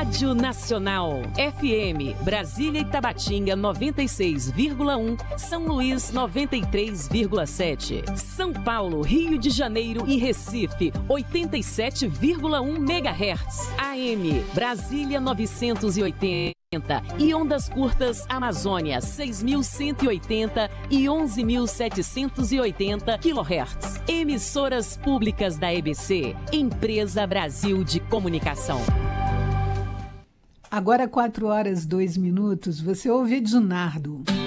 Rádio Nacional. FM, Brasília e Tabatinga 96,1, São Luís 93,7. São Paulo, Rio de Janeiro e Recife 87,1 MHz. AM, Brasília 980. E ondas curtas Amazônia 6.180 e 11.780 kHz. Emissoras públicas da EBC, Empresa Brasil de Comunicação. Agora 4 horas 2 minutos, você ouve Ednardo.